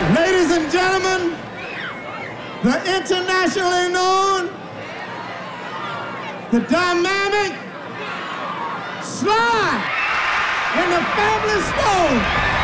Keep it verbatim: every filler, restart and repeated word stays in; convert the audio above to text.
Ladies and gentlemen, the internationally known, the dynamic Sly and the Family Stone.